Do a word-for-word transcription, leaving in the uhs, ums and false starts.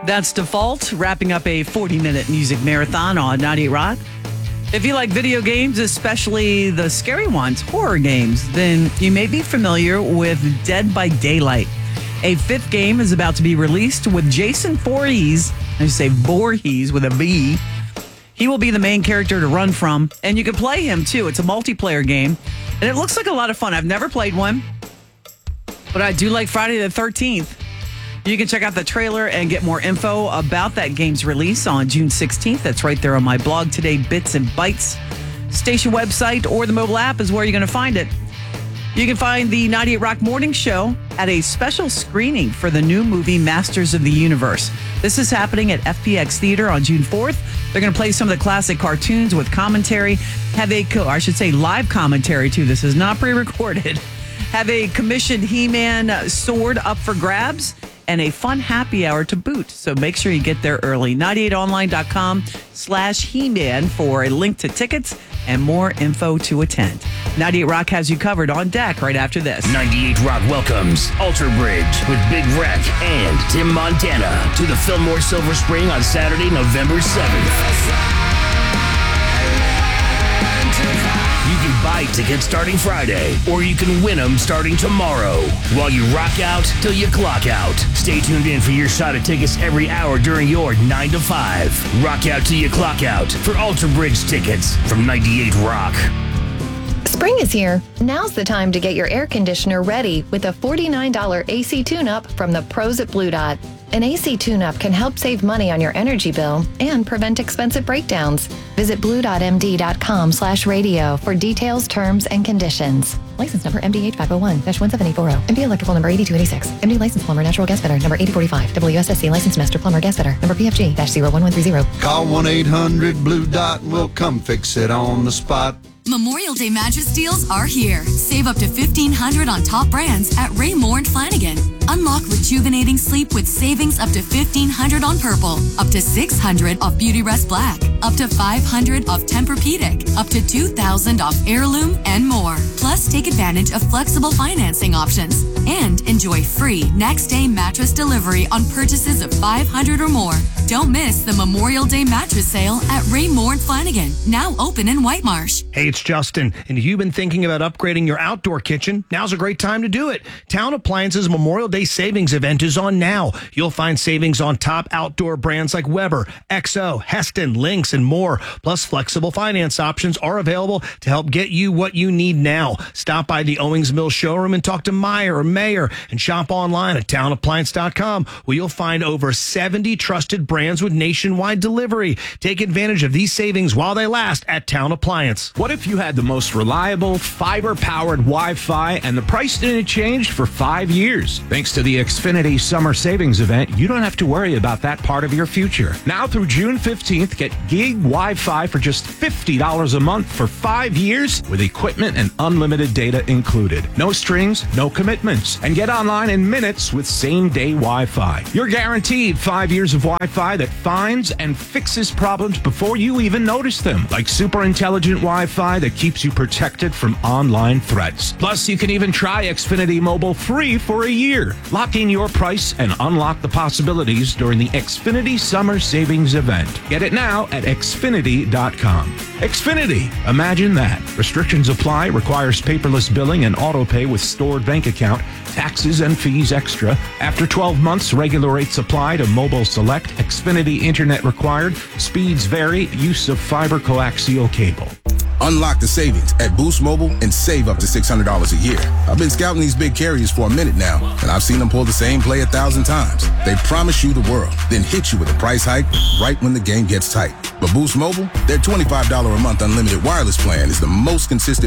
That's Default, wrapping up a forty-minute music marathon on ninety-eight Rock. If you like video games, especially the scary ones, horror games, then you may be familiar with Dead by Daylight. A fifth game is about to be released with Jason Voorhees. I should say Voorhees with a V. He will be the main character to run from, and you can play him too. It's a multiplayer game, and it looks like a lot of fun. I've never played one, but I do like Friday the thirteenth. You can check out the trailer and get more info about that game's release on June sixteenth. That's right there on my blog today, Bits and Bytes. Station website or the mobile app is where you're going to find it. You can find the ninety-eight Rock Morning Show at a special screening for the new movie Masters of the Universe. This is happening at F P X Theater on June fourth. They're going to play some of the classic cartoons with commentary. Have a, co- I should say live commentary too. This is not pre-recorded. Have a commissioned He-Man sword up for grabs and a fun happy hour to boot. So make sure you get there early. ninety-eight online dot com slash He-Man for a link to tickets and more info to attend. ninety-eight Rock has you covered on deck right after this. ninety-eight Rock welcomes Alter Bridge with Big Wreck and Tim Montana to the Fillmore Silver Spring on Saturday, November seventh. You can buy tickets starting Friday, or you can win them starting tomorrow. While you rock out till you clock out. Stay tuned in for your shot at tickets every hour during your nine to five. Rock out till you clock out for Alter Bridge tickets from ninety-eight Rock. Spring is here. Now's the time to get your air conditioner ready with a forty-nine dollars A C tune-up from the pros at Blue Dot. An A C tune-up can help save money on your energy bill and prevent expensive breakdowns. Visit blue dot m d dot com slash radio for details, terms, and conditions. License number M D H five oh one dash one seven eight four zero. M D Electrical number eighty-two eighty-six. M D License Plumber Natural Gas Fitter number eighty forty-five. W S S C License Master Plumber Gas Fitter number P F G zero one one three zero. Call one eight hundred blue dot and we'll come fix it on the spot. Memorial Day mattress deals are here. Save up to fifteen hundred dollars on top brands at Raymore and Flanigan. Unlock rejuvenating sleep with savings up to fifteen hundred dollars on Purple, up to six hundred dollars off Beauty Rest Black, up to five hundred dollars off Tempur-Pedic, up to two thousand dollars off Heirloom, and more. Plus, take advantage of flexible financing options and enjoy free next-day mattress delivery on purchases of five hundred dollars or more. Don't miss the Memorial Day mattress sale at Raymore and Flanigan, now open in White Marsh. Hey, it's Justin, and if you've been thinking about upgrading your outdoor kitchen, now's a great time to do it. Town Appliances Memorial Day Savings Event is on now. You'll find savings on top outdoor brands like Weber, X O, Heston, Lynx, and more. Plus, flexible finance options are available to help get you what you need now. Stop by the Owings Mill showroom and talk to Meyer or Mayer, and shop online at town appliance dot com, where you'll find over seventy trusted brands with nationwide delivery. Take advantage of these savings while they last at Town Appliance. What if you had the most reliable, fiber-powered Wi-Fi and the price didn't change for five years? Thanks to the Xfinity Summer Savings Event, you don't have to worry about that part of your future. Now through June fifteenth, get gig Wi-Fi for just fifty dollars a month for five years with equipment and unlimited data included. No strings, no commitments. And get online in minutes with same-day Wi-Fi. You're guaranteed five years of Wi-Fi that finds and fixes problems before you even notice them, like super intelligent Wi-Fi that keeps you protected from online threats. Plus, you can even try Xfinity Mobile free for a year. Lock in your price and unlock the possibilities during the Xfinity Summer Savings Event. Get it now at xfinity dot com. Xfinity, imagine that. Restrictions apply, requires paperless billing and auto pay with stored bank account, taxes and fees extra. After twelve months, regular rates apply to Mobile Select. Xfinity Internet required. Speeds vary. Use of fiber coaxial cable. Unlock the savings at Boost Mobile and save up to six hundred dollars a year. I've been scouting these big carriers for a minute now, and I've seen them pull the same play a thousand times. They promise you the world, then hit you with a price hike right when the game gets tight. But Boost Mobile, their twenty-five dollars a month unlimited wireless plan is the most consistent